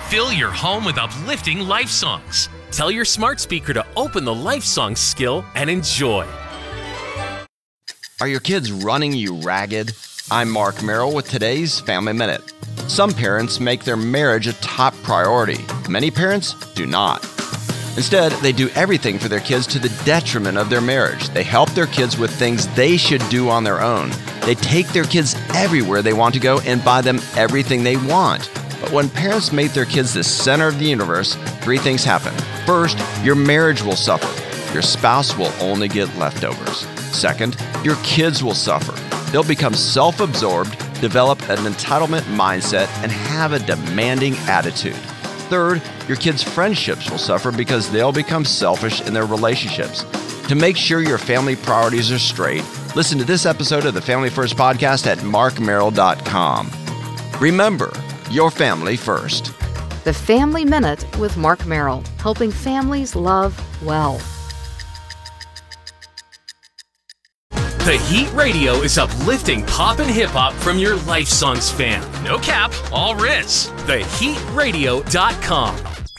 Fill your home with uplifting life songs. Tell your smart speaker to open the Life Songs skill and enjoy. Are your kids running you ragged? I'm Mark Merrill with today's Family Minute. Some parents make their marriage a top priority. Many parents do not. Instead, they do everything for their kids to the detriment of their marriage. They help their kids with things they should do on their own. They take their kids everywhere they want to go and buy them everything they want. But when parents make their kids the center of the universe, three things happen. First, your marriage will suffer. Your spouse will only get leftovers. Second, your kids will suffer. They'll become self-absorbed, develop an entitlement mindset, and have a demanding attitude. Third, your kids' friendships will suffer because they'll become selfish in their relationships. To make sure your family priorities are straight, listen to this episode of the Family First Podcast at markmerrill.com. Remember, your family first. The Family Minute with Mark Merrill, helping families love well. The Heat Radio is uplifting pop and hip-hop from your Life Songs fan. No cap, all Riz. TheHeatRadio.com.